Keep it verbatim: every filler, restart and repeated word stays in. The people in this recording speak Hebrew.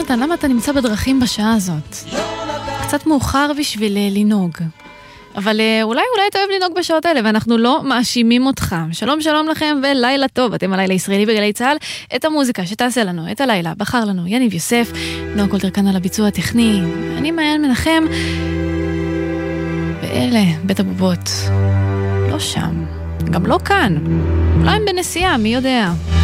יונתן, למה אתה נמצא בדרכים בשעה הזאת? קצת מאוחר בשביל לנהוג. אבל אולי אולי אתה אוהב לנהוג בשעות האלה, ואנחנו לא מאשימים אותך. שלום שלום לכם ולילה טוב. אתם הלילה ישראלי בגלי צהל. את המוזיקה שתעשה לנו, את הלילה, בחר לנו יניב יוסף, נועה קולטר כאן על הביצוע הטכני. אני מעיין מנחם. ואלה, בית הבובות. לא שם. גם לא כאן. אולי הם בנסיעה, מי יודע.